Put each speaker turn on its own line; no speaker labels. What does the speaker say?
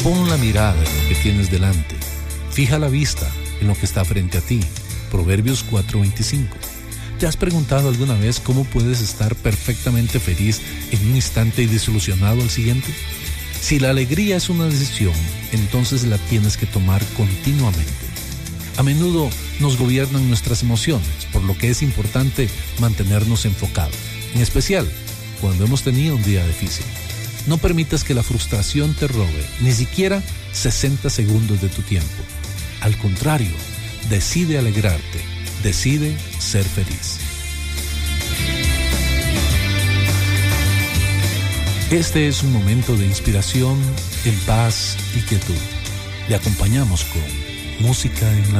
Pon la mirada en lo que tienes delante. Fija la vista en lo que está frente a ti. Proverbios 4:25. ¿Te has preguntado alguna vez cómo puedes estar perfectamente feliz en un instante y desilusionado al siguiente? Si la alegría es una decisión, entonces la tienes que tomar continuamente. A menudo nos gobiernan nuestras emociones, por lo que es importante mantenernos enfocados, en especial cuando hemos tenido un día difícil. No permitas que la frustración te robe ni siquiera 60 segundos de tu tiempo. Al contrario, decide alegrarte, decide ser feliz. Este es un momento de inspiración, en paz y quietud. Le acompañamos con música en la